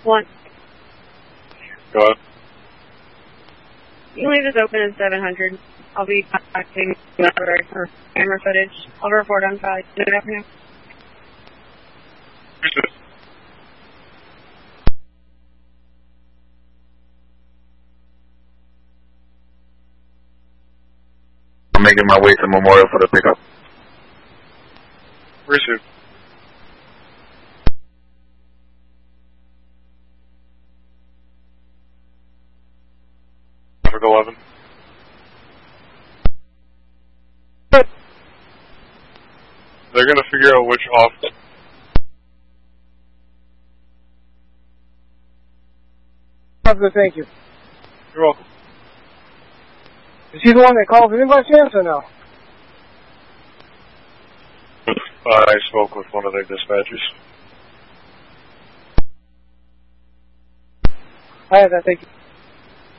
1. Go ahead. You can leave this open at 700. I'll be contacting for camera footage. I'll report on 5. Good afternoon. I'm making my way to Memorial for the pickup. Received. Traffic 11. They're going to figure out which office. Thank you. You're welcome. Is he the one that called in by chance or no? I spoke with one of their dispatchers. I have that, thank you.